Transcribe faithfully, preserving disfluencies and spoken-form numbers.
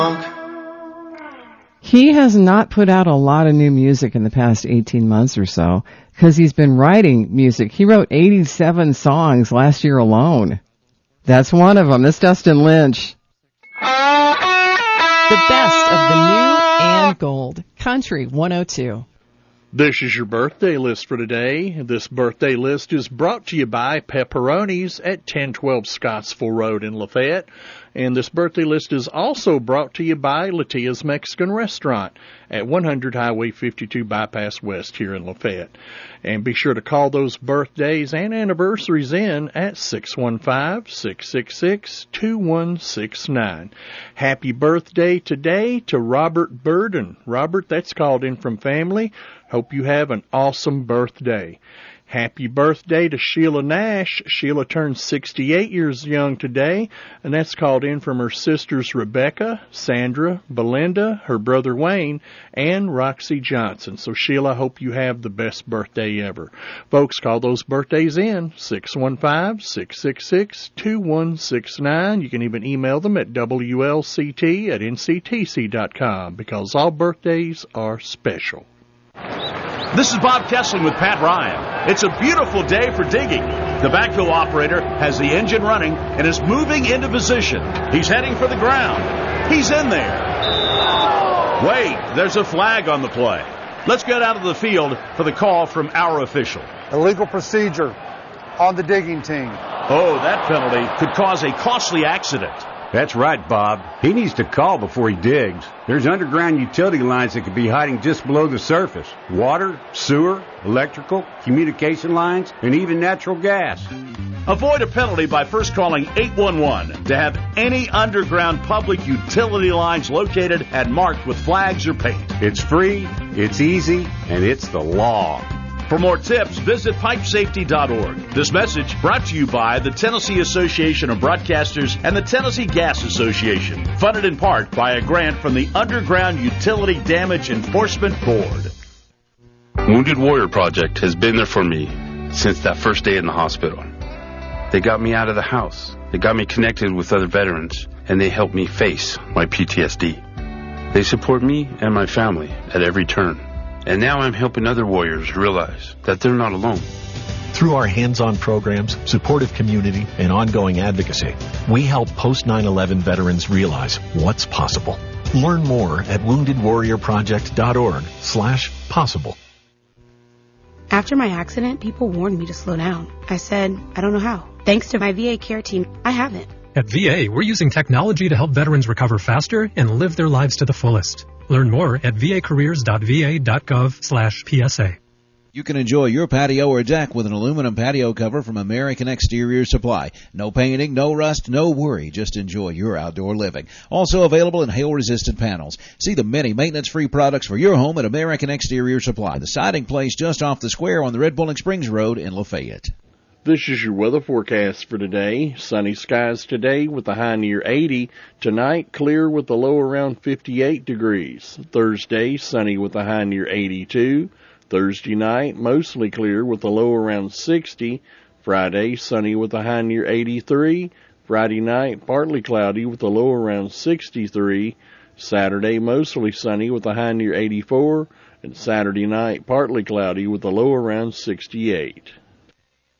He has not put out a lot of new music in the past eighteen months or so because he's been writing music. He wrote eighty-seven songs last year alone. That's one of them. It's Dustin Lynch. The best of the new and gold. Country one oh two. This is your birthday list for today. This birthday list is brought to you by Pepperoni's at ten twelve Scottsville Road in Lafayette. And this birthday list is also brought to you by Latia's Mexican Restaurant at one hundred Highway fifty-two Bypass West here in Lafayette. And be sure to call those birthdays and anniversaries in at six one five, six six six, two one six nine. Happy birthday today to Robert Burden. Robert, that's called in from family. Hope you have an awesome birthday. Happy birthday to Sheila Nash. Sheila turned sixty-eight years young today, and that's called in from her sisters Rebecca, Sandra, Belinda, her brother Wayne, and Roxy Johnson. So, Sheila, I hope you have the best birthday ever. Folks, call those birthdays in, six one five, six six six, two one six nine. You can even email them at W L C T at N C T C dot com, because all birthdays are special. This is Bob Kessling with Pat Ryan. It's a beautiful day for digging. The backhoe operator has the engine running and is moving into position. He's heading for the ground. He's in there. Wait, there's a flag on the play. Let's get out of the field for the call from our official. Illegal procedure on the digging team. Oh, that penalty could cause a costly accident. That's right, Bob. He needs to call before he digs. There's underground utility lines that could be hiding just below the surface. Water, sewer, electrical, communication lines, and even natural gas. Avoid a penalty by first calling eight one one to have any underground public utility lines located and marked with flags or paint. It's free, it's easy, and it's the law. For more tips, visit pipe safety dot org. This message brought to you by the Tennessee Association of Broadcasters and the Tennessee Gas Association, funded in part by a grant from the Underground Utility Damage Enforcement Board. Wounded Warrior Project has been there for me since that first day in the hospital. They got me out of the house. They got me connected with other veterans, and they helped me face my P T S D. They support me and my family at every turn. And now I'm helping other warriors realize that they're not alone. Through our hands-on programs, supportive community, and ongoing advocacy, we help post nine eleven veterans realize what's possible. Learn more at wounded warrior project dot org slash possible. After my accident, people warned me to slow down. I said, I don't know how. Thanks to my V A care team, I haven't. At V A, we're using technology to help veterans recover faster and live their lives to the fullest. Learn more at v a careers dot v a dot gov slash P S A. You can enjoy your patio or deck with an aluminum patio cover from American Exterior Supply. No painting, no rust, no worry. Just enjoy your outdoor living. Also available in hail-resistant panels. See the many maintenance-free products for your home at American Exterior Supply, the siding place just off the square on the Red Bowling Springs Road in Lafayette. This is your weather forecast for today. Sunny skies today with a high near eighty. Tonight, clear with a low around fifty-eight degrees. Thursday, sunny with a high near eighty-two. Thursday night, mostly clear with a low around sixty. Friday, sunny with a high near eighty-three. Friday night, partly cloudy with a low around sixty-three. Saturday, mostly sunny with a high near eighty-four. And Saturday night, partly cloudy with a low around sixty-eight.